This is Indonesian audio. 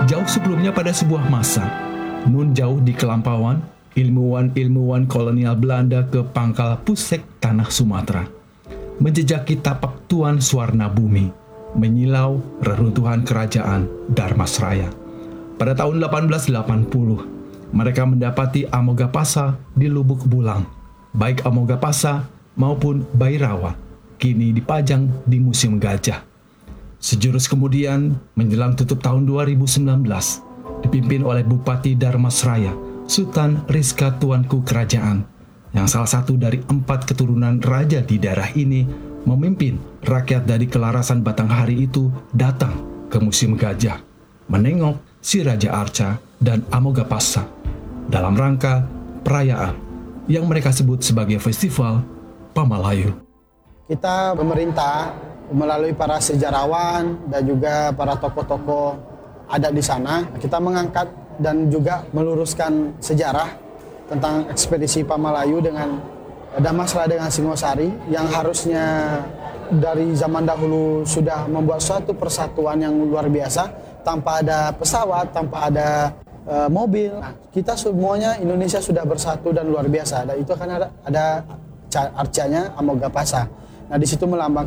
Jauh sebelumnya pada sebuah masa, nun jauh di kelampauan, ilmuwan-ilmuwan kolonial Belanda ke pangkal Pusek tanah Sumatera, menjejaki tapak Tuan Swarna Bumi, menyilau reruntuhan kerajaan Dharmasraya. Pada tahun 1880, mereka mendapati Amogapasa di Lubuk Bulang. Baik Amogapasa maupun Bairawa kini dipajang di Museum Gajah. Sejurus kemudian, menjelang tutup tahun 2019, dipimpin oleh Bupati Dharmasraya, Sultan Rizka Tuanku Kerajaan, yang salah satu dari 4 keturunan raja di daerah ini, memimpin rakyat dari Kelarasan Batanghari itu datang ke Museum Gajah, menengok si Raja Arca dan Amogapasa dalam rangka perayaan yang mereka sebut sebagai Festival Pamalayu. Kita pemerintah melalui para sejarawan dan juga para tokoh-tokoh adat di sana, kita mengangkat dan juga meluruskan sejarah tentang ekspedisi Pamalayu dengan Dharmasraya dengan Singosari yang harusnya dari zaman dahulu sudah membuat suatu persatuan yang luar biasa tanpa ada pesawat, tanpa ada mobil. Nah, kita semuanya Indonesia sudah bersatu dan luar biasa. Dan itu akan ada arcanya Amogapasa. Nah, di situ melambang